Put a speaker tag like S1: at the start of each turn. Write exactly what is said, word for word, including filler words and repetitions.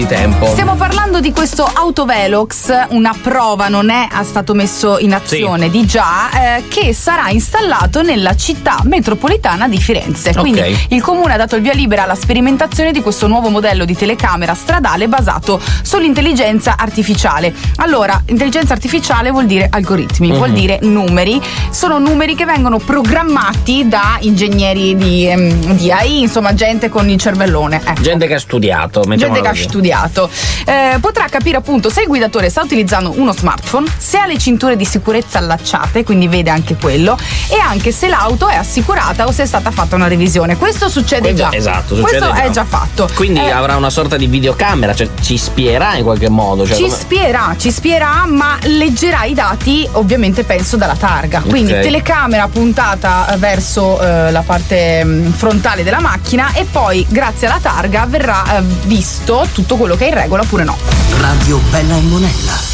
S1: tempo.
S2: Stiamo parlando di questo autovelox, una prova non è stato messo in azione
S1: sì.
S2: di già, eh, che sarà installato nella città metropolitana di Firenze. Quindi
S1: okay.
S2: il comune ha dato il via libera alla sperimentazione di questo nuovo modello di telecamera stradale basato sull'intelligenza artificiale. Allora, intelligenza artificiale vuol dire algoritmi, uh-huh. vuol dire numeri, sono numeri che vengono programmati da ingegneri di, um, di A I, insomma gente con il cervellone. Ecco.
S1: Gente che ha studiato,
S2: gente che ha
S1: così.
S2: studiato. Eh, potrà capire appunto se il guidatore sta utilizzando uno smartphone, se ha le cinture di sicurezza allacciate, quindi vede anche quello, e anche se l'auto è assicurata o se è stata fatta una revisione. Questo succede
S1: Questo,
S2: già.
S1: Esatto, succede
S2: Questo
S1: già.
S2: è già fatto.
S1: Quindi
S2: eh,
S1: avrà una sorta di videocamera, cioè ci spierà in qualche modo. Cioè
S2: ci
S1: come...
S2: spierà, ci spierà, ma leggerà i dati, ovviamente penso dalla targa. Quindi
S1: okay.
S2: telecamera puntata verso eh, la parte mh, frontale della macchina, e poi grazie alla targa verrà eh, visto tutto quello che è in regola oppure no.
S3: Radio Bella e Monella.